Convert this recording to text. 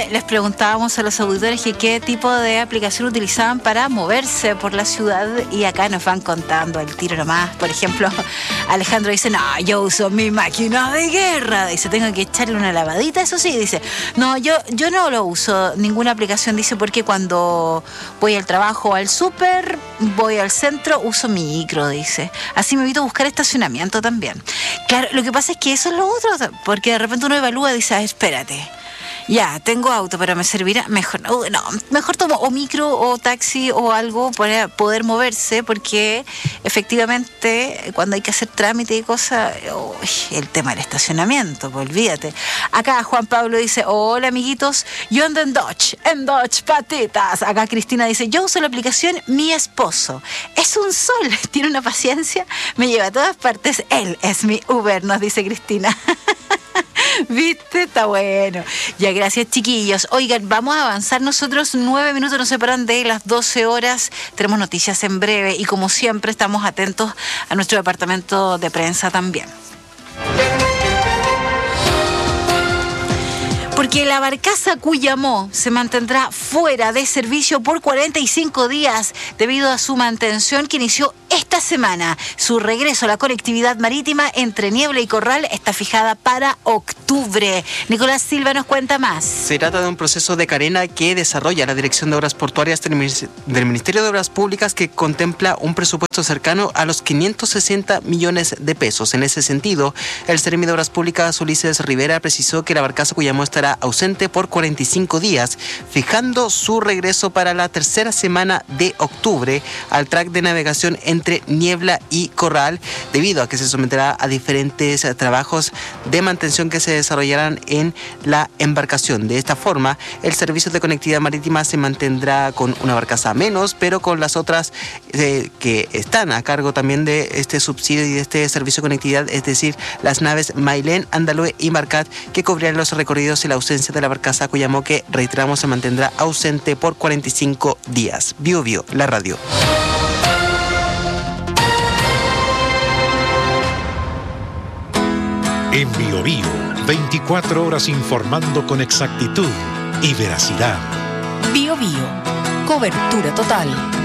les preguntábamos a los auditores que qué tipo de aplicación utilizaban para moverse por la ciudad y acá nos van contando el tiro nomás. Por ejemplo, Alejandro dice, no, yo uso mi máquina de guerra. Dice, tengo que echarle una lavadita, eso sí. Dice, no, yo no lo uso ninguna aplicación, dice, porque cuando voy al trabajo o al súper, voy al centro, uso mi micro, dice. Así me evito buscar estacionamiento también. Claro, lo que pasa es que eso es lo otro, porque de repente uno evalúa y dice, espérate, ya, tengo auto, pero me servirá, mejor tomo o micro o taxi o algo para poder moverse, porque efectivamente cuando hay que hacer trámite y cosas, el tema del estacionamiento, pues olvídate. Acá Juan Pablo dice, hola amiguitos, yo ando en Dodge, patitas. Acá Cristina dice, yo uso la aplicación Mi Esposo, es un sol, tiene una paciencia, me lleva a todas partes, él es mi Uber, nos dice Cristina. ¿Viste? Está bueno. Ya, gracias, chiquillos. Oigan, vamos a avanzar nosotros. 9 minutos nos separan de las 12 horas. Tenemos noticias en breve y, como siempre, estamos atentos a nuestro departamento de prensa también. Porque la barcaza Cuyamó se mantendrá fuera de servicio por 45 días debido a su mantención que inició esta semana. Su regreso a la conectividad marítima entre Niebla y Corral está fijada para octubre. Nicolás Silva nos cuenta más. Se trata de un proceso de carena que desarrolla la Dirección de Obras Portuarias del Ministerio de Obras Públicas, que contempla un presupuesto cercano a los 560 millones de pesos. En ese sentido, el Seremi de Obras Públicas, Ulises Rivera, precisó que la barcaza Cuyamó estará ausente por 45 días, fijando su regreso para la tercera semana de octubre al track de navegación entre Niebla y Corral, debido a que se someterá a diferentes trabajos de mantención que se desarrollarán en la embarcación. De esta forma, el servicio de conectividad marítima se mantendrá con una barcaza menos, pero con las otras que están a cargo también de este subsidio y de este servicio de conectividad, es decir, las naves Mailén, Andalue y Marcat, que cubrirán los recorridos y la ausencia de la barcaza Cuyamó, que, reiteramos, se mantendrá ausente por 45 días. Bio Bio, la radio. En Bio Bio, 24 horas informando con exactitud y veracidad. Bio Bio, cobertura total.